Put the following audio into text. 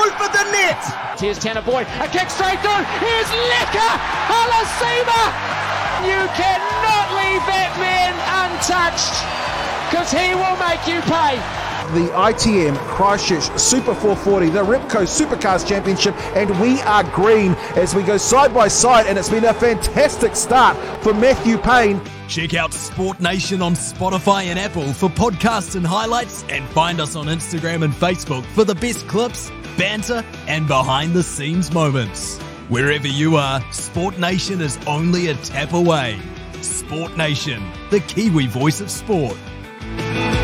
roof of the net. Here's Tanner Boyd, a kick straight through. Here's Leka Halasima. You cannot leave that man untouched, because he will make you pay. The ITM Christchurch Super 440, the Ripco Supercars Championship, and we are green as we go side by side, and it's been a fantastic start for Matthew Payne. Check out Sport Nation on Spotify and Apple for podcasts and highlights, and find us on Instagram and Facebook for the best clips, banter, and behind-the-scenes moments. Wherever you are, Sport Nation is only a tap away. Sport Nation, the Kiwi voice of sport.